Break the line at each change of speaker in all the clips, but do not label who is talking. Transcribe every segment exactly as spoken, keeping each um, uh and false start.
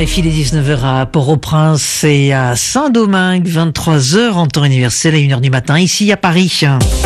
R F I, les dix-neuf heures à Port-au-Prince et à Saint-Domingue, vingt-trois heures en temps universel à une heure du matin, ici à Paris.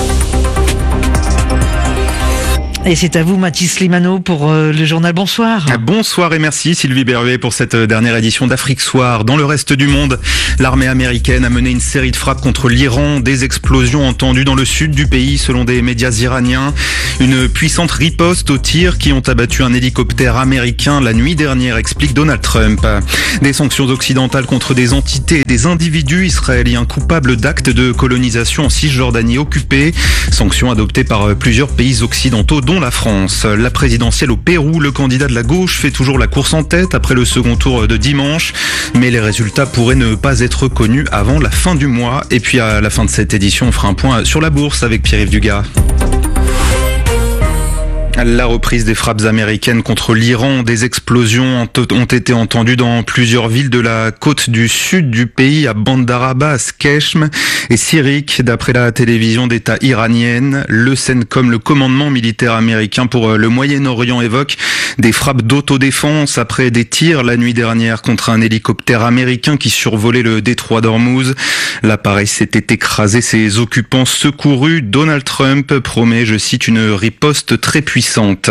Et c'est à vous, Mathis Limano, pour euh, le journal. Bonsoir.
Bonsoir et merci Sylvie Berruet pour cette dernière édition d'Afrique Soir. Dans le reste du monde, l'armée américaine a mené une série de frappes contre l'Iran. Des explosions entendues dans le sud du pays, selon des médias iraniens. Une puissante riposte aux tirs qui ont abattu un hélicoptère américain la nuit dernière, explique Donald Trump. Des sanctions occidentales contre des entités et des individus israéliens coupables d'actes de colonisation en Cisjordanie occupée. Sanctions adoptées par plusieurs pays occidentaux, dont la France. La présidentielle au Pérou, le candidat de la gauche fait toujours la course en tête après le second tour de dimanche, mais les résultats pourraient ne pas être connus avant la fin du mois. Et puis à la fin de cette édition, on fera un point sur la bourse avec Pierre-Yves Dugas. La reprise des frappes américaines contre l'Iran, des explosions ont été entendues dans plusieurs villes de la côte du sud du pays, à Bandar Abbas, Keshm et Sirik. D'après la télévision d'État iranienne, le CENTCOM, le commandement militaire américain pour le Moyen-Orient, évoque des frappes d'autodéfense après des tirs la nuit dernière contre un hélicoptère américain qui survolait le détroit d'Ormuz. L'appareil s'était écrasé, ses occupants secourus. Donald Trump promet, je cite, une riposte très puissante.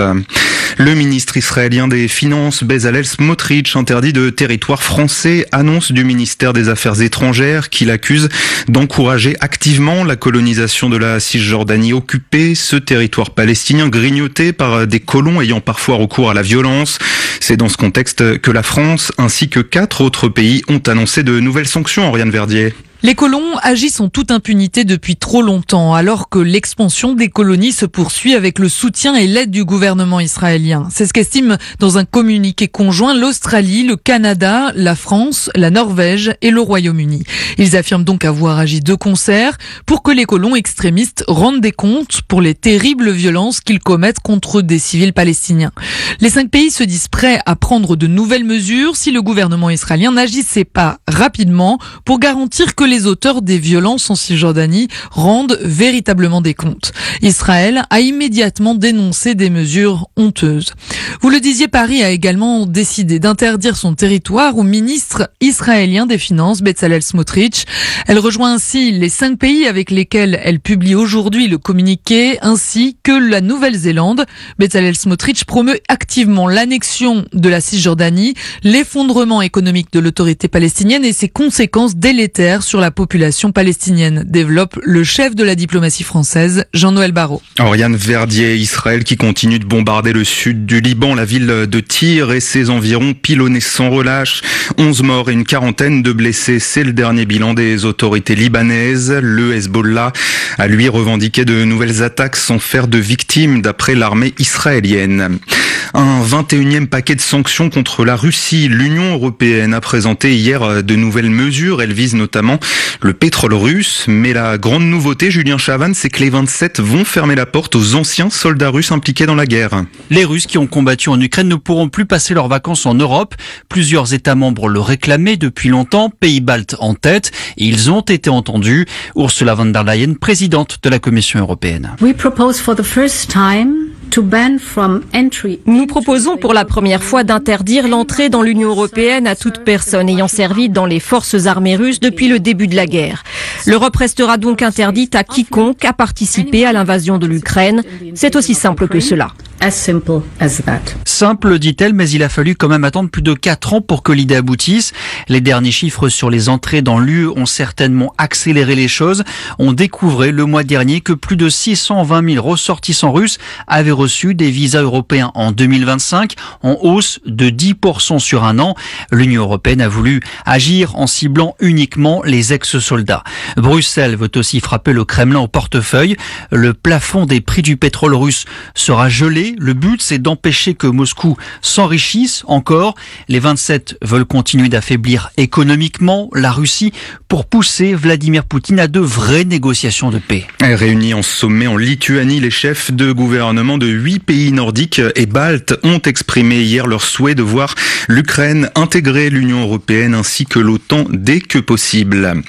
Le ministre israélien des Finances, Bezalel Smotrich, interdit de territoire français, annonce du ministère des Affaires étrangères qu'il accuse d'encourager activement la colonisation de la Cisjordanie occupée, ce territoire palestinien grignoté par des colons ayant parfois recours à la violence. C'est dans ce contexte que la France ainsi que quatre autres pays ont annoncé de nouvelles sanctions. Oriane Verdier.
Les colons agissent en toute impunité depuis trop longtemps, alors que l'expansion des colonies se poursuit avec le soutien et l'aide du gouvernement israélien. C'est ce qu'estiment dans un communiqué conjoint l'Australie, le Canada, la France, la Norvège et le Royaume-Uni. Ils affirment donc avoir agi de concert pour que les colons extrémistes rendent des comptes pour les terribles violences qu'ils commettent contre des civils palestiniens. Les cinq pays se disent prêts à prendre de nouvelles mesures si le gouvernement israélien n'agissait pas rapidement pour garantir que les Les auteurs des violences en Cisjordanie rendent véritablement des comptes. Israël a immédiatement dénoncé des mesures honteuses. Vous le disiez, Paris a également décidé d'interdire son territoire au ministre israélien des Finances, Bezalel Smotrich. Elle rejoint ainsi les cinq pays avec lesquels elle publie aujourd'hui le communiqué, ainsi que la Nouvelle-Zélande. Bezalel Smotrich promeut activement l'annexion de la Cisjordanie, l'effondrement économique de l'autorité palestinienne et ses conséquences délétères sur la population palestinienne, développe le chef de la diplomatie française, Jean-Noël Barrot.
Oriane Verdier, Israël qui continue de bombarder le sud du Liban, la ville de Tyr et ses environs pilonnés sans relâche. onze morts et une quarantaine de blessés, c'est le dernier bilan des autorités libanaises. Le Hezbollah a lui revendiqué de nouvelles attaques sans faire de victimes, d'après l'armée israélienne. Un vingt et unième paquet de sanctions contre la Russie. L'Union européenne a présenté hier de nouvelles mesures. Elles visent notamment le pétrole russe. Mais la grande nouveauté, Julien Chavannes, c'est que les vingt-sept vont fermer la porte aux anciens soldats russes impliqués dans la guerre.
Les Russes qui ont combattu en Ukraine ne pourront plus passer leurs vacances en Europe. Plusieurs États membres le réclamaient depuis longtemps, pays baltes en tête. Et ils ont été entendus. Ursula von der Leyen, présidente de la Commission européenne.
We propose for the first time to ban from entry.
Nous proposons pour la première fois d'interdire l'entrée dans l'Union européenne à toute personne ayant servi dans les forces armées russes depuis le début de la guerre. L'Europe restera donc interdite à quiconque a participé à l'invasion de l'Ukraine. C'est aussi simple que cela.
As simple as that.
Simple, dit-elle, mais il a fallu quand même attendre plus de quatre ans pour que l'idée aboutisse. Les derniers chiffres sur les entrées dans l'U E ont certainement accéléré les choses. On découvrait le mois dernier que plus de six cent vingt mille ressortissants russes avaient reçu des visas européens en deux mille vingt-cinq, en hausse de dix pour cent sur un an. L'Union européenne a voulu agir en ciblant uniquement les ex-soldats. Bruxelles veut aussi frapper le Kremlin au portefeuille. Le plafond des prix du pétrole russe sera gelé. Le but, c'est d'empêcher que Moscou s'enrichisse encore. Les vingt-sept veulent continuer d'affaiblir économiquement la Russie pour pousser Vladimir Poutine à de vraies négociations de paix.
Réunis en sommet en Lituanie, les chefs de gouvernement de huit pays nordiques et baltes ont exprimé hier leur souhait de voir l'Ukraine intégrer l'Union européenne ainsi que l'OTAN dès que possible.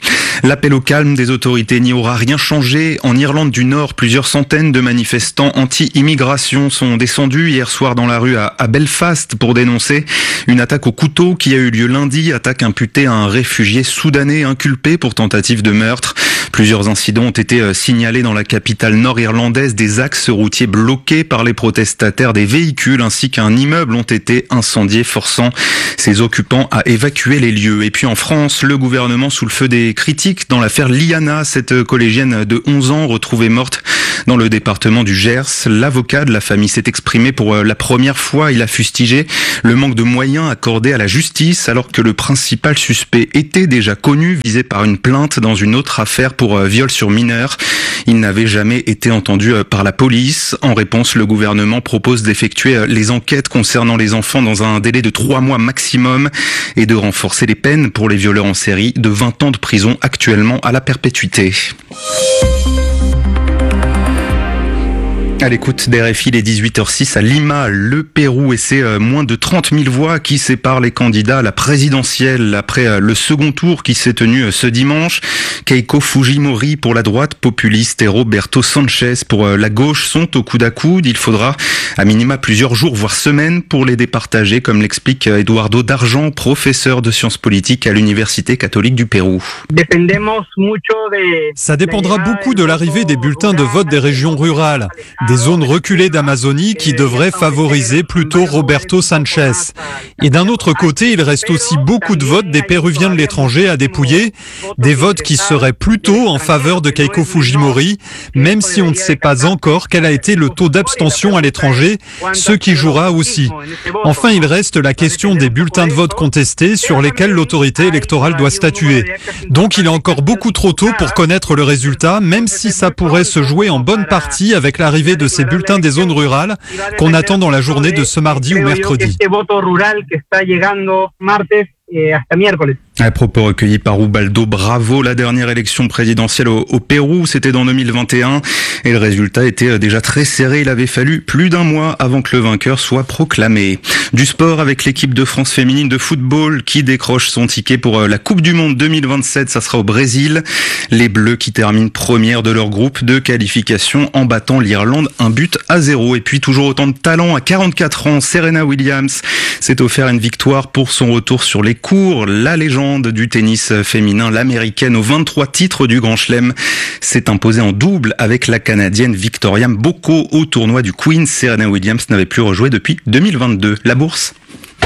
L'appel au calme des autorités n'y aura rien changé. En Irlande du Nord, plusieurs centaines de manifestants anti-immigration sont descendus hier soir dans la rue à, à Belfast pour dénoncer une attaque au couteau qui a eu lieu lundi, attaque imputée à un réfugié soudanais inculpé pour tentative de meurtre. Plusieurs incidents ont été signalés dans la capitale nord-irlandaise, des axes routiers bloqués par les protestataires, des véhicules ainsi qu'un immeuble ont été incendiés, forçant ses occupants à évacuer les lieux. Et puis en France, le gouvernement sous le feu des critiques dans l'affaire Liana, cette collégienne de onze ans retrouvée morte dans le département du Gers. L'avocat de la famille s'est exprimé pour la première fois. Il a fustigé le manque de moyens accordés à la justice alors que le principal suspect était déjà connu, visé par une plainte dans une autre affaire pour viol sur mineur. Il n'avait jamais été entendu par la police. En réponse, le gouvernement propose d'effectuer les enquêtes concernant les enfants dans un délai de trois mois maximum et de renforcer les peines pour les violeurs en série de vingt ans de prison actuellement à la perpétuité. À l'écoute d'R F I, les dix-huit heures six à Lima, le Pérou, et c'est moins de trente mille voix qui séparent les candidats à la présidentielle après le second tour qui s'est tenu ce dimanche. Keiko Fujimori pour la droite populiste et Roberto Sanchez pour la gauche sont au coude à coude. Il faudra à minima plusieurs jours, voire semaines pour les départager, comme l'explique Eduardo Dargent, professeur de sciences politiques à l'Université catholique du Pérou.
Ça dépendra beaucoup de l'arrivée des bulletins de vote des régions rurales, des zones reculées d'Amazonie qui devraient favoriser plutôt Roberto Sanchez. Et d'un autre côté, il reste aussi beaucoup de votes des Péruviens de l'étranger à dépouiller, des votes qui seraient plutôt en faveur de Keiko Fujimori, même si on ne sait pas encore quel a été le taux d'abstention à l'étranger, ce qui jouera aussi. Enfin, il reste la question des bulletins de vote contestés sur lesquels l'autorité électorale doit statuer. Donc il est encore beaucoup trop tôt pour connaître le résultat, même si ça pourrait se jouer en bonne partie avec l'arrivée de ces bulletins des zones rurales qu'on attend dans la journée de ce mardi ou mercredi.
À propos recueilli par Ubaldo Bravo, la dernière élection présidentielle au, au Pérou, c'était dans deux mille vingt et un et le résultat était déjà très serré. Il avait fallu plus d'un mois avant que le vainqueur soit proclamé. Du sport avec l'équipe de France féminine de football qui décroche son ticket pour la Coupe du Monde deux mille vingt-sept. Ça sera au Brésil. Les Bleus qui terminent première de leur groupe de qualification en battant l'Irlande un but à zéro. Et puis toujours autant de talent à quarante-quatre ans, Serena Williams s'est offert une victoire pour son retour sur les cours. La légende du tennis féminin, l'américaine aux vingt-trois titres du Grand Chelem, s'est imposée en double avec la canadienne Victoria Mboko au tournoi du Queen's. Serena Williams n'avait plus rejoué depuis deux mille vingt-deux. La bourse.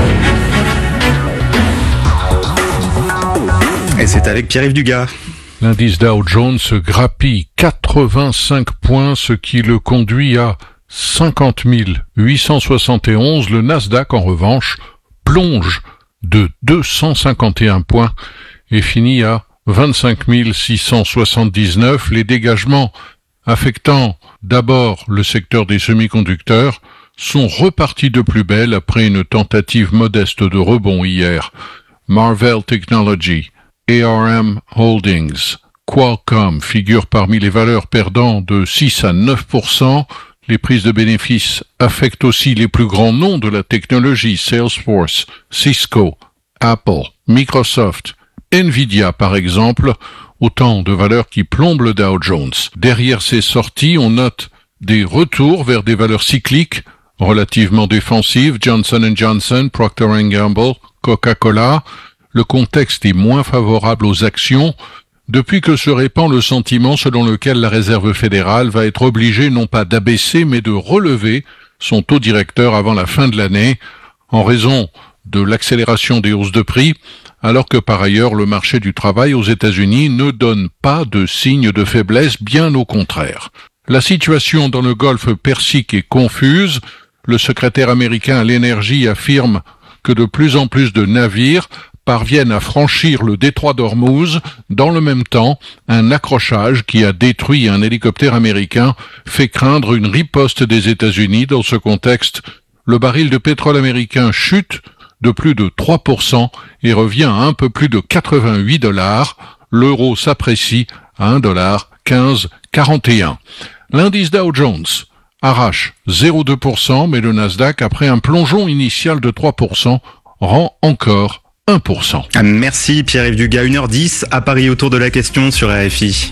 Et c'est avec Pierre-Yves Dugas.
L'indice Dow Jones grappille quatre-vingt-cinq points, ce qui le conduit à cinquante mille huit cent soixante et onze. Le Nasdaq, en revanche, plonge de deux cent cinquante et un points et finit à vingt-cinq mille six cent soixante-dix-neuf. Les dégagements affectant d'abord le secteur des semi-conducteurs sont repartis de plus belle après une tentative modeste de rebond hier. Marvell Technology, A R M Holdings, Qualcomm figurent parmi les valeurs perdant de six à neuf pour cent. Les prises de bénéfices affectent aussi les plus grands noms de la technologie, Salesforce, Cisco, Apple, Microsoft, Nvidia par exemple, autant de valeurs qui plombent le Dow Jones. Derrière ces sorties, on note des retours vers des valeurs cycliques relativement défensives, Johnson and Johnson, Procter and Gamble, Coca-Cola. Le contexte est moins favorable aux actions, depuis que se répand le sentiment selon lequel la Réserve fédérale va être obligée non pas d'abaisser mais de relever son taux directeur avant la fin de l'année en raison de l'accélération des hausses de prix, alors que par ailleurs le marché du travail aux États-Unis ne donne pas de signe de faiblesse, bien au contraire. La situation dans le Golfe Persique est confuse. Le secrétaire américain à l'énergie affirme que de plus en plus de navires parviennent à franchir le détroit d'Ormuz. Dans le même temps, un accrochage qui a détruit un hélicoptère américain fait craindre une riposte des États-Unis. Dans ce contexte, le baril de pétrole américain chute de plus de trois pour cent et revient à un peu plus de quatre-vingt-huit dollars. L'euro s'apprécie à un dollar quinze quarante et un. L'indice Dow Jones arrache zéro virgule deux pour cent, mais le Nasdaq, après un plongeon initial de trois pour cent, rend encore un pour cent.
Merci Pierre-Yves Dugas, une heure dix à Paris autour de la question sur R F I.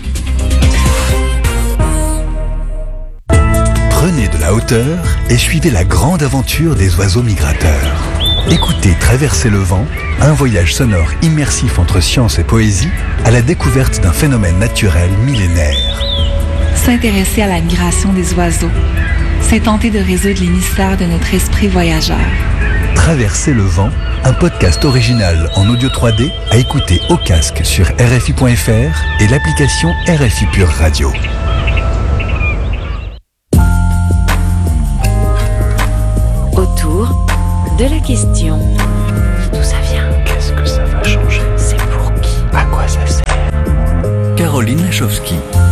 Prenez de la hauteur et suivez la grande aventure des oiseaux migrateurs. Écoutez Traverser le vent, un voyage sonore immersif entre science et poésie à la découverte d'un phénomène naturel millénaire.
S'intéresser à la migration des oiseaux, c'est tenter de résoudre les mystères de notre esprit voyageur.
Traverser le vent, un podcast original en audio trois D à écouter au casque sur R F I point F R et l'application R F I Pure Radio.
Autour de la question. D'où ça vient?
Qu'est-ce que ça va changer?
C'est pour qui?
À quoi ça sert? Caroline Lachowski.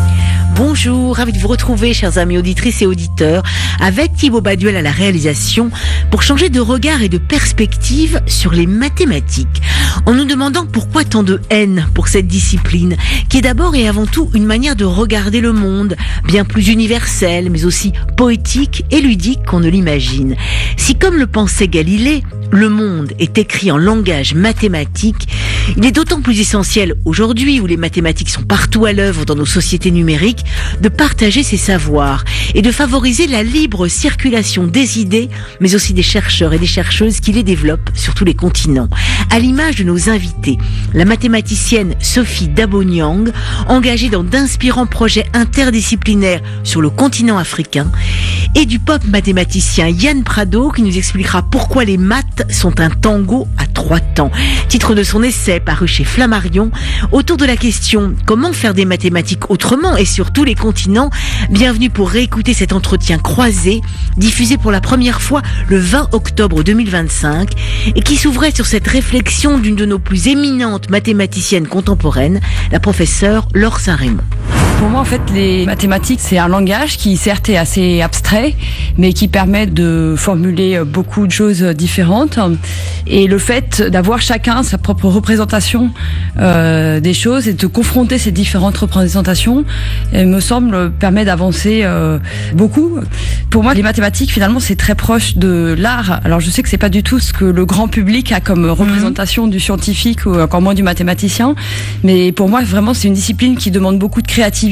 Bonjour, ravi de vous retrouver, chers amis auditrices et auditeurs, avec Thibaut Baduel à la réalisation, pour changer de regard et de perspective sur les mathématiques, en nous demandant pourquoi tant de haine pour cette discipline, qui est d'abord et avant tout une manière de regarder le monde, bien plus universelle, mais aussi poétique et ludique qu'on ne l'imagine. Si, comme le pensait Galilée, le monde est écrit en langage mathématique, il est d'autant plus essentiel aujourd'hui, où les mathématiques sont partout à l'œuvre dans nos sociétés numériques, de partager ces savoirs et de favoriser la libre circulation des idées, mais aussi des chercheurs et des chercheuses qui les développent sur tous les continents. À l'image de nos invités, la mathématicienne Sophie Dabonyang, engagée dans d'inspirants projets interdisciplinaires sur le continent africain, et du pop mathématicien Yann Prado, qui nous expliquera pourquoi les maths sont un tango à trois temps. Titre de son essai paru chez Flammarion, autour de la question « Comment faire des mathématiques autrement ?» et sur tous les continents. Bienvenue pour réécouter cet entretien croisé, diffusé pour la première fois le vingt octobre deux mille vingt-cinq, et qui s'ouvrait sur cette réflexion d'une de nos plus éminentes mathématiciennes contemporaines, la professeure Laure Saint-Raymond.
Pour moi, en fait, les mathématiques, c'est un langage qui, certes, est assez abstrait, mais qui permet de formuler beaucoup de choses différentes. Et le fait d'avoir chacun sa propre représentation euh, des choses et de confronter ces différentes représentations, euh, me semble, permet d'avancer euh, beaucoup. Pour moi, les mathématiques, finalement, c'est très proche de l'art. Alors, je sais que c'est pas du tout ce que le grand public a comme représentation mmh. du scientifique ou encore moins du mathématicien, mais pour moi, vraiment, c'est une discipline qui demande beaucoup de créativité,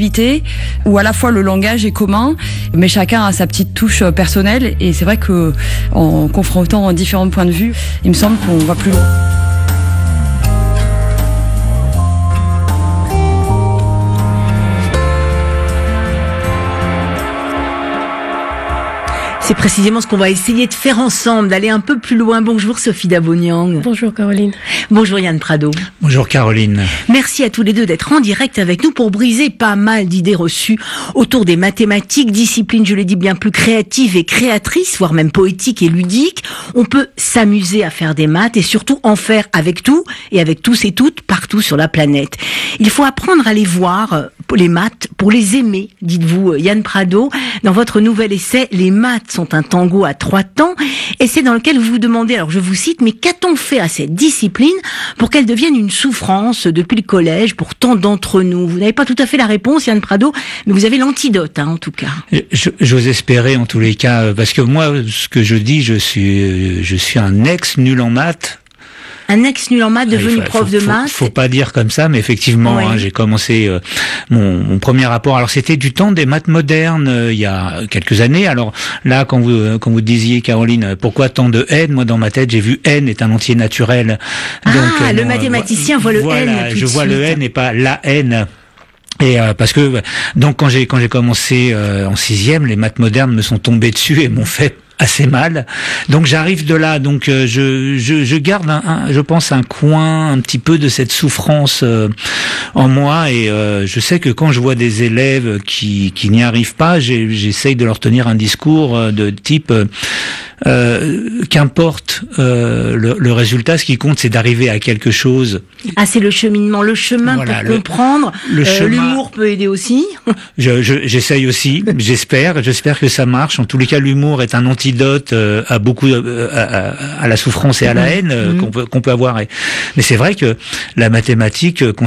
où à la fois le langage est commun, mais chacun a sa petite touche personnelle. Et c'est vrai que en confrontant différents points de vue, il me semble qu'on va plus loin.
C'est précisément ce qu'on va essayer de faire ensemble, d'aller un peu plus loin. Bonjour Sophie Dabonyang.
Bonjour Caroline.
Bonjour Yann Prado.
Bonjour Caroline.
Merci à tous les deux d'être en direct avec nous pour briser pas mal d'idées reçues autour des mathématiques, discipline, je l'ai dit, bien plus créative et créatrice, voire même poétique et ludique. On peut s'amuser à faire des maths et surtout en faire avec tout et avec tous et toutes partout sur la planète. Il faut apprendre à les voir, les maths, pour les aimer, dites-vous Yann Prado, dans votre nouvel essai « Les maths sont un tango à trois temps », et c'est dans lequel vous vous demandez, alors je vous cite, mais qu'a-t-on fait à cette discipline pour qu'elle devienne une souffrance depuis le collège pour tant d'entre nous? Vous n'avez pas tout à fait la réponse, Yann Prado, mais vous avez l'antidote, hein, en tout cas.
Je, j'ose espérer, en tous les cas, parce que moi, ce que je dis, je suis, je suis un ex nul en maths.
Un ex nul en maths devenu
faut,
prof
faut,
de
faut,
maths.
Faut pas dire comme ça, mais effectivement, oui. hein, j'ai commencé euh, mon, mon premier rapport. Alors c'était du temps des maths modernes, euh, il y a quelques années. Alors là, quand vous quand vous disiez, Caroline, pourquoi tant de haine, moi dans ma tête, j'ai vu n est un entier naturel.
Donc, ah,
euh,
le
bon,
mathématicien euh, voit le
voilà,
n. Tout
je
de
vois
suite.
le n et pas la haine. Et euh, parce que donc quand j'ai quand j'ai commencé euh, en sixième, les maths modernes me sont tombées dessus et m'ont fait assez mal. Donc j'arrive de là, donc euh, je, je je garde un, un je pense un coin un petit peu de cette souffrance euh, en moi, et euh, je sais que quand je vois des élèves qui qui n'y arrivent pas, j'ai, j'essaye de leur tenir un discours de type euh, euh, qu'importe euh, le, le résultat, ce qui compte c'est d'arriver à quelque chose.
Ah, c'est le cheminement, le chemin voilà, pour le, comprendre.
Le
euh,
chemin,
l'humour peut aider aussi.
je, je, j'essaye aussi, j'espère, j'espère que ça marche. En tous les cas, l'humour est un antidote euh, à beaucoup, euh, à, à la souffrance et à la haine euh, mmh. qu'on peut qu'on peut avoir. Mais c'est vrai que la mathématique, constamment, on dit ah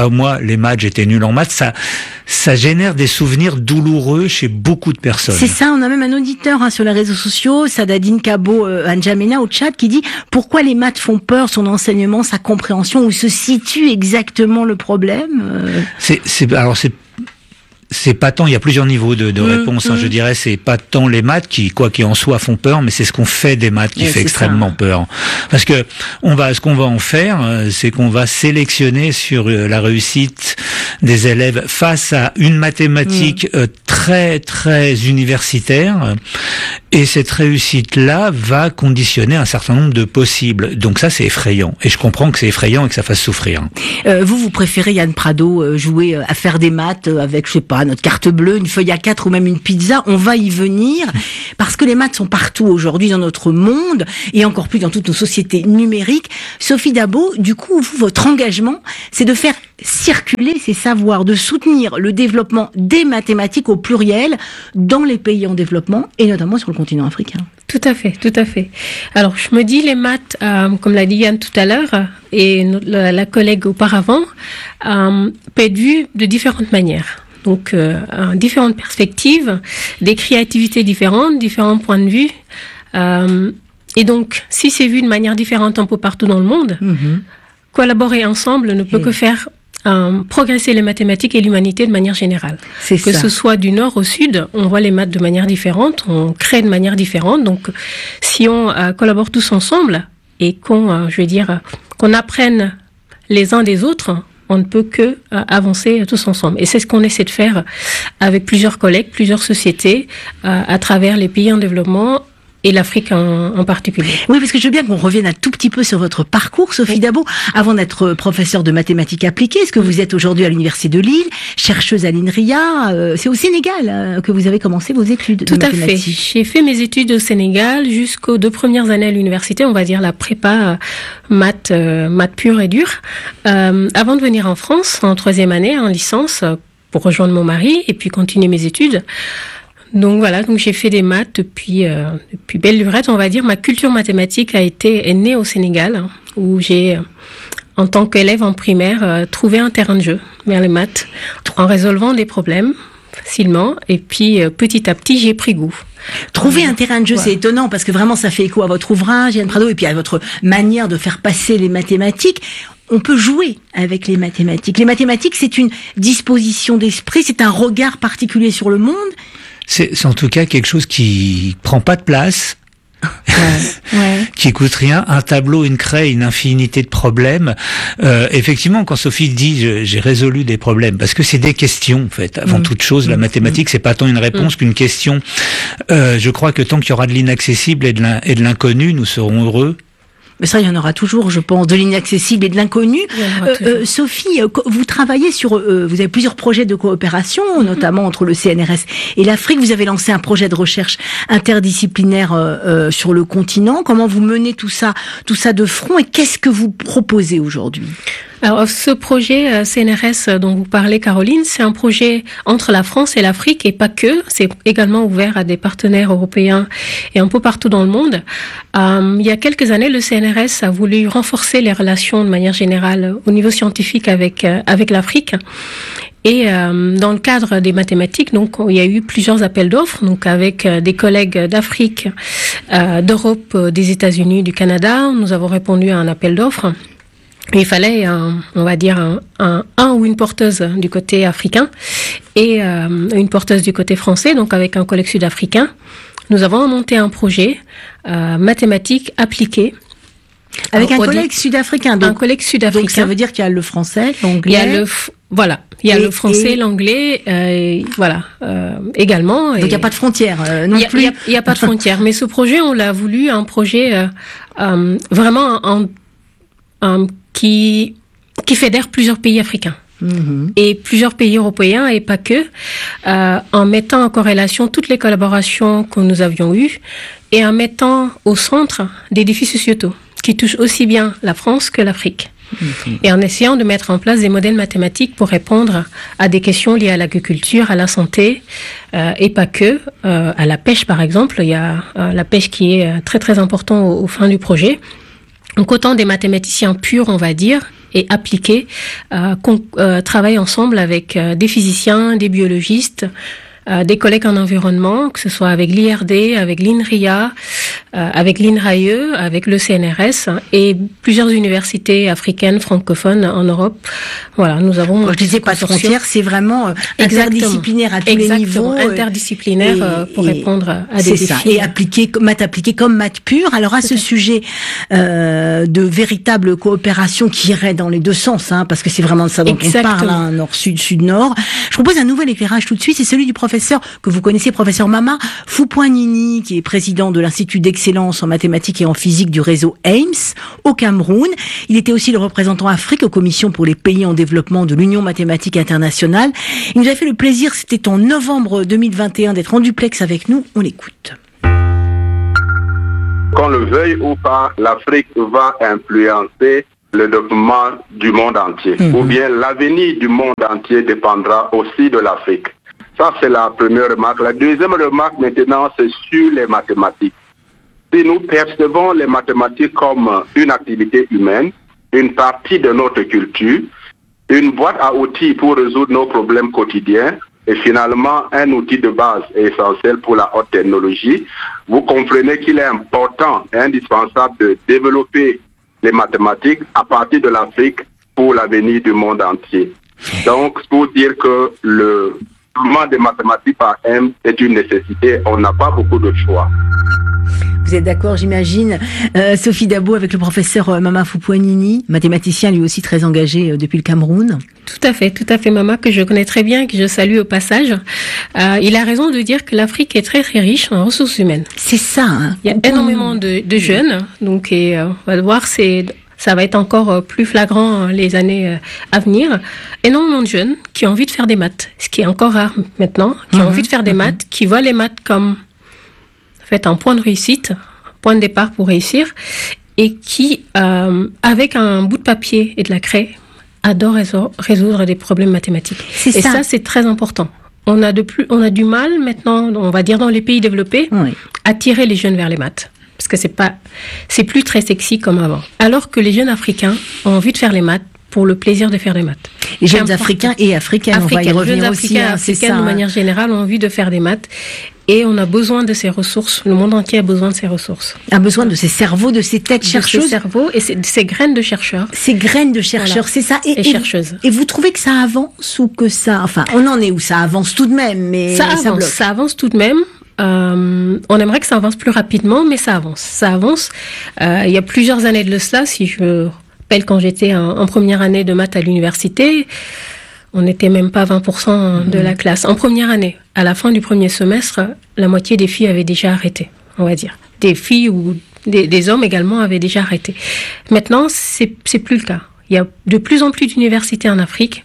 bah moi les maths, j'étais nul en maths, ça ça génère des souvenirs douloureux chez beaucoup de personnes.
C'est ça, on a même un auditeur hein, sur les réseaux sociaux, Sadadine Kabo euh, Anjamena au chat, qui dit pourquoi les maths font peur, son enseignement, sa compréhension, où se situe exactement le problème euh...
C'est c'est alors c'est C'est pas tant, il y a plusieurs niveaux de, de mmh, réponse. Hein, mmh. Je dirais, c'est pas tant les maths qui, quoi qui en soi, font peur, mais c'est ce qu'on fait des maths qui et fait extrêmement ça. peur. Parce que on va, ce qu'on va en faire, c'est qu'on va sélectionner sur la réussite des élèves face à une mathématique mmh. très très universitaire. Et cette réussite-là va conditionner un certain nombre de possibles. Donc ça, c'est effrayant. Et je comprends que c'est effrayant et que ça fasse souffrir.
Euh, vous, vous préférez, Yann Prado, euh, jouer euh, à faire des maths euh, avec, je sais pas, notre carte bleue, une feuille à quatre ou même une pizza. On va y venir parce que les maths sont partout aujourd'hui dans notre monde et encore plus dans toutes nos sociétés numériques. Sophie Dabo, du coup, vous, votre engagement, c'est de faire circuler ces savoirs, de soutenir le développement des mathématiques au pluriel dans les pays en développement et notamment sur le continent africain.
Tout à fait, tout à fait. Alors, je me dis, les maths, euh, comme l'a dit Yann tout à l'heure, et la, la collègue auparavant, euh, peut être vue de différentes manières. Donc, euh, différentes perspectives, des créativités différentes, différents points de vue. Euh, et donc, si c'est vu de manière différente un peu partout dans le monde, mm-hmm. collaborer ensemble ne peut mmh. que faire euh, progresser les mathématiques et l'humanité de manière générale.
C'est
que
ça.
ce soit du nord au sud, on voit les maths de manière différente, on crée de manière différente. Donc, si on euh, collabore tous ensemble et qu'on, euh, je veux dire, qu'on apprenne les uns des autres, on ne peut que euh, avancer tous ensemble. Et c'est ce qu'on essaie de faire avec plusieurs collègues, plusieurs sociétés, euh, à travers les pays en développement et l'Afrique en, en particulier.
Oui, parce que je veux bien qu'on revienne un tout petit peu sur votre parcours, Sophie oui. Dabo. Avant d'être professeure de mathématiques appliquées, est-ce que vous êtes aujourd'hui à l'Université de Lille, chercheuse à l'INRIA euh, C'est au Sénégal euh, que vous avez commencé vos études
Tout
de mathématiques.
Tout à fait. J'ai fait mes études au Sénégal jusqu'aux deux premières années à l'université, on va dire la prépa euh, maths, euh, maths pure et dure, euh, avant de venir en France, en troisième année, en licence, pour rejoindre mon mari et puis continuer mes études. Donc voilà, donc j'ai fait des maths depuis euh, depuis belle lurette, on va dire. Ma culture mathématique a été est née au Sénégal, hein, où j'ai, en tant qu'élève en primaire, euh, trouvé un terrain de jeu vers les maths, en résolvant des problèmes facilement. Et puis euh, petit à petit, j'ai pris goût.
Trouver un terrain de jeu, voilà. C'est étonnant parce que vraiment, ça fait écho à votre ouvrage, Yann Prado, et puis à votre manière de faire passer les mathématiques. On peut jouer avec les mathématiques. Les mathématiques, c'est une disposition d'esprit, c'est un regard particulier sur le monde.
C'est, c'est en tout cas quelque chose qui prend pas de place, ouais, ouais. qui coûte rien. Un tableau, une craie, une infinité de problèmes. Euh, effectivement, quand Sophie dit je, j'ai résolu des problèmes, parce que c'est des questions en fait. Avant mmh. toute chose, la mathématique, mmh. c'est pas tant une réponse mmh. qu'une question. Euh, je crois que tant qu'il y aura de l'inaccessible et de, l'in, et de l'inconnu, nous serons heureux.
Mais ça, il y en aura toujours, je pense, de l'inaccessible et de l'inconnu. Euh, euh, Sophie, vous travaillez sur, euh, vous avez plusieurs projets de coopération, mm-hmm. notamment entre le C N R S et l'Afrique. Vous avez lancé un projet de recherche interdisciplinaire euh, euh, sur le continent. Comment vous menez tout ça, tout ça de front et qu'est-ce que vous proposez aujourd'hui ?
Alors, ce projet euh, C N R S dont vous parlez, Caroline, c'est un projet entre la France et l'Afrique et pas que. C'est également ouvert à des partenaires européens et un peu partout dans le monde. Euh, il y a quelques années, le C N R S a voulu renforcer les relations de manière générale au niveau scientifique avec euh, avec l'Afrique. Et euh, dans le cadre des mathématiques, donc il y a eu plusieurs appels d'offres, donc avec euh, des collègues d'Afrique, euh, d'Europe, euh, des États-Unis, du Canada. Nous avons répondu à un appel d'offres. Il fallait, un, on va dire, un, un, un ou une porteuse du côté africain et euh, une porteuse du côté français, donc avec un collègue sud-africain. Nous avons monté un projet euh, mathématique appliqué.
Avec un collègue sud-africain. Donc,
un collègue sud-africain.
Donc ça veut dire qu'il y a le français, l'anglais.
Il y a le, voilà, il y a et, le français, et... l'anglais, euh, voilà, euh, également.
Donc il n'y a pas de frontières euh, non
y a,
plus.
Il n'y a, a pas de frontières. Mais ce projet, on l'a voulu un projet euh, euh, vraiment en, en qui qui fédère plusieurs pays africains mmh. et plusieurs pays européens et pas que, euh, en mettant en corrélation toutes les collaborations que nous avions eues et en mettant au centre des défis sociétaux qui touchent aussi bien la France que l'Afrique. Mmh. Et en essayant de mettre en place des modèles mathématiques pour répondre à des questions liées à l'agriculture, à la santé euh, et pas que, euh, à la pêche par exemple. Il y a euh, la pêche qui est très très important au, au fin du projet. Donc autant des mathématiciens purs, on va dire, et appliquée, euh, qu'on euh, travaille ensemble avec euh, des physiciens, des biologistes, euh, des collègues en environnement, que ce soit avec l'I R D, avec l'INRIA, euh, avec l'INRAE, avec le C N R S et plusieurs universités africaines, francophones en Europe. Voilà, nous avons...
Quand je disais pas de frontières, c'est vraiment euh, interdisciplinaire à tous
Exactement,
les niveaux.
Interdisciplinaire
et,
euh, pour
et,
répondre à des défis.
Ça, et appliqué, maths appliqué comme maths pure. Alors à ce sujet euh, de véritable coopération qui irait dans les deux sens, hein, parce que c'est vraiment de ça dont Exactement. on parle, hein, nord-sud, sud-nord. Je propose un nouvel éclairage tout de suite, c'est celui du professeur que vous connaissez, professeur Mama Foupoignini, qui est président de l'Institut d'excellence en mathématiques et en physique du réseau A I M S au Cameroun. Il était aussi le représentant Afrique aux commissions pour les pays en développement de l'Union mathématique internationale. Il nous a fait le plaisir, c'était en novembre deux mille vingt et un, d'être en duplex avec nous. On l'écoute.
Qu'on le veuille ou pas, l'Afrique va influencer le développement du monde entier. Mmh. Ou bien l'avenir du monde entier dépendra aussi de l'Afrique. Ça, c'est la première remarque. La deuxième remarque, maintenant, c'est sur les mathématiques. Si nous percevons les mathématiques comme une activité humaine, une partie de notre culture, une boîte à outils pour résoudre nos problèmes quotidiens, et finalement un outil de base et essentiel pour la haute technologie, vous comprenez qu'il est important et indispensable de développer les mathématiques à partir de l'Afrique pour l'avenir du monde entier. Donc, pour dire que le développement des mathématiques par M est une nécessité, on n'a pas beaucoup de choix.
Vous êtes d'accord, j'imagine, euh, Sophie Dabo, avec le professeur euh, Mama Foupoignini, mathématicien lui aussi très engagé euh, depuis le Cameroun.
Tout à fait, tout à fait, Mama, que je connais très bien et que je salue au passage. Euh, il a raison de dire que l'Afrique est très très riche en ressources humaines.
C'est ça. Hein.
Il y a
on
énormément de, de jeunes, donc et, euh, on va voir, c'est ça va être encore plus flagrant les années à venir. Énormément de jeunes qui ont envie de faire des maths, ce qui est encore rare maintenant, qui mmh, ont envie de faire des mmh. maths, qui voient les maths comme en fait un point de réussite, un point de départ pour réussir, et qui, euh, avec un bout de papier et de la craie, adorent résoudre des problèmes mathématiques.
C'est
et
ça,
ça c'est très important. On a de plus, on a du mal maintenant, on va dire dans les pays développés, oui. à tirer les jeunes vers les maths. Parce que c'est pas, c'est plus très sexy comme avant. Alors que les jeunes africains ont envie de faire les maths pour le plaisir de faire les maths.
Les jeunes africains et africaines,
africaines,
on va y revenir
jeunes
aussi.
Africains,
Hein, c'est
africaines,
ça,
de
hein.
manière générale, ont envie de faire des maths. Et on a besoin de ces ressources. Le monde entier a besoin de ces ressources.
A besoin de ces cerveaux, de ces têtes chercheuses.
De ces cerveaux et ces, ces graines de chercheurs.
Ces graines de chercheurs,
voilà.
c'est ça.
Et, et chercheuses.
Et vous trouvez que ça avance ou que ça... Enfin, on en est où ça avance tout de même, mais
ça,
ça
avance,
bloque.
Ça avance tout de même. Euh, on aimerait que ça avance plus rapidement, mais ça avance. Ça avance. Euh, il y a plusieurs années de cela, si je me rappelle quand j'étais en, en première année de maths à l'université, on n'était même pas vingt pour cent de la classe. En première année, à la fin du premier semestre, la moitié des filles avaient déjà arrêté, on va dire. Des filles ou des, des hommes également avaient déjà arrêté. Maintenant, c'est, c'est plus le cas. Il y a de plus en plus d'universités en Afrique,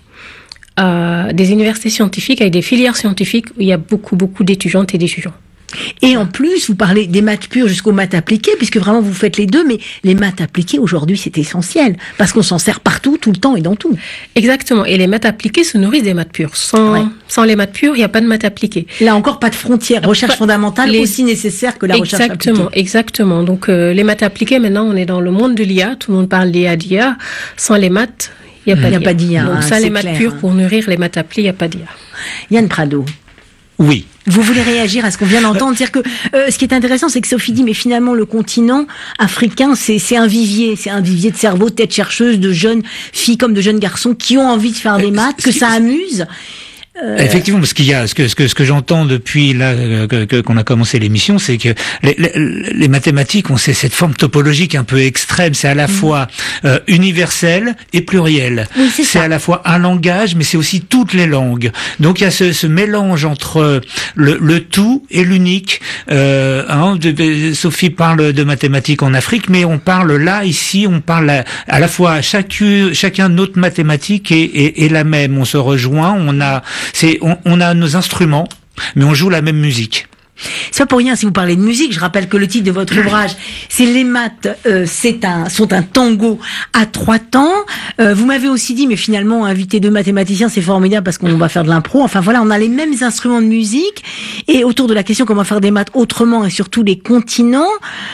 euh, des universités scientifiques avec des filières scientifiques où il y a beaucoup, beaucoup d'étudiantes et d'étudiants.
Et en plus, vous parlez des maths pures jusqu'aux maths appliquées, puisque vraiment vous faites les deux, mais les maths appliquées aujourd'hui c'est essentiel, parce qu'on s'en sert partout, tout le temps et dans tout.
Exactement, et les maths appliquées se nourrissent des maths pures. Sans, ouais. sans les maths pures, il n'y a pas de maths appliquées.
Là encore, pas de frontières, recherche pas, fondamentale les... aussi nécessaire que la
exactement,
recherche appliquée.
Exactement, exactement. Donc euh, les maths appliquées, maintenant on est dans le monde de l'I A, tout le monde parle d'I A, d'I A. Sans les maths, il n'y a,
a pas d'I A.
Donc
hein,
ça, les maths
clair,
pures
hein.
pour nourrir les maths appliquées, il n'y a pas d'I A.
Yann Prado.
Oui.
Vous voulez réagir à ce qu'on vient d'entendre, dire que euh, ce qui est intéressant, c'est que Sophie dit, mais finalement le continent africain, c'est c'est un vivier, c'est un vivier de cerveau, de têtes chercheuses, de jeunes filles comme de jeunes garçons qui ont envie de faire des maths, que ça amuse.
Euh... Effectivement, parce qu'il y a ce que ce que ce que j'entends depuis là que, que, qu'on a commencé l'émission, c'est que les, les, les mathématiques ont cette forme topologique un peu extrême. C'est à la mmh. fois euh, universel et pluriel.
Oui, c'est
c'est
ça.
à la fois un langage, mais c'est aussi toutes les langues. Donc il y a ce, ce mélange entre le, le tout et l'unique. Euh, hein, de, de, Sophie parle de mathématiques en Afrique, mais on parle là ici, on parle à, à la fois chacun chacun notre mathématique est, est, est la même. On se rejoint, on a C'est, on, on a nos instruments, mais on joue la même musique.
C'est pas pour rien si vous parlez de musique. Je rappelle que le titre de votre ouvrage, c'est Les maths, euh, c'est un, sont un tango à trois temps. Euh, vous m'avez aussi dit, mais finalement, inviter deux mathématiciens, c'est formidable parce qu'on va faire de l'impro. Enfin voilà, on a les mêmes instruments de musique. Et autour de la question comment faire des maths autrement et sur tous les continents,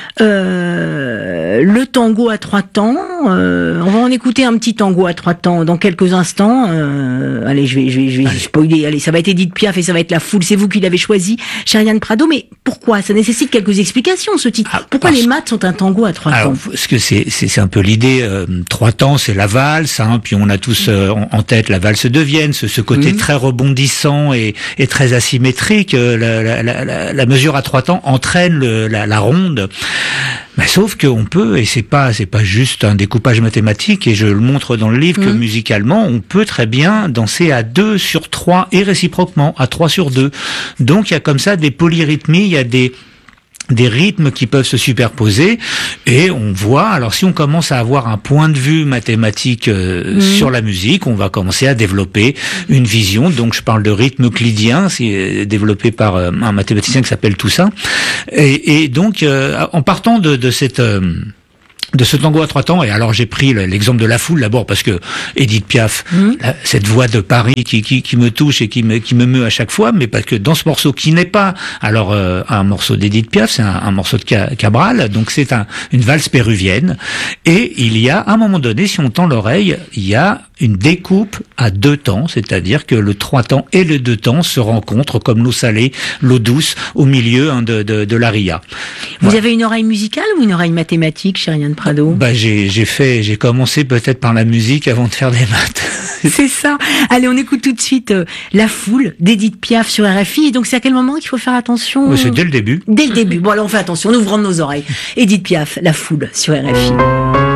euh, le tango à trois temps. Euh, on va en écouter un petit tango à trois temps dans quelques instants. Euh, allez, je vais, je vais, je vais spoiler. Allez, ça va être Edith Piaf et ça va être La Foule. C'est vous qui l'avez choisi, Chériane Prado. Mais pourquoi? Ça nécessite quelques explications, ce titre. Pourquoi les maths sont un tango à trois
Alors,
temps?
Parce que c'est, c'est, c'est un peu l'idée. Euh, trois temps, c'est la valse, hein, puis on a tous euh, en, en tête la valse de Vienne, ce, ce côté mmh. très rebondissant et, et très asymétrique. Euh, la, la, la, la, la mesure à trois temps entraîne le, la, la ronde. Mais sauf qu'on peut, et c'est pas, c'est pas juste un découpage mathématique, et je le montre dans le livre, mmh. que musicalement, on peut très bien danser à deux sur trois et réciproquement, à trois sur deux. Donc il y a comme ça des polyrythmies, il y a des des rythmes qui peuvent se superposer, et on voit, alors si on commence à avoir un point de vue mathématique euh, mmh. sur la musique, on va commencer à développer une vision. Donc je parle de rythme euclidien, c'est développé par euh, un mathématicien qui s'appelle Toussaint, et, et donc euh, en partant de, de cette euh, de ce tango à trois temps, et alors j'ai pris l'exemple de La Foule d'abord parce que Edith Piaf, mmh. la, cette voix de Paris qui, qui, qui me touche et qui me, qui me meut à chaque fois, mais parce que dans ce morceau qui n'est pas alors euh, un morceau d'Edith Piaf, c'est un, un morceau de Cabral, donc c'est un, une valse péruvienne, et il y a à un moment donné, si on tend l'oreille, il y a une découpe à deux temps, c'est-à-dire que le trois temps et le deux temps se rencontrent comme l'eau salée, l'eau douce au milieu hein, de, de, de l'aria.
Vous voilà. avez une oreille musicale ou une oreille mathématique, Chériane Prado?
Bah j'ai j'ai fait j'ai commencé peut-être par la musique avant de faire des maths.
C'est ça. Allez, on écoute tout de suite euh, La Foule d'Edith Piaf sur R F I. Et donc c'est à quel moment qu'il faut faire attention?
Ouais, c'est dès le début.
Dès le début. Bon alors on fait attention, on ouvre nos oreilles. Edith Piaf, La Foule sur R F I.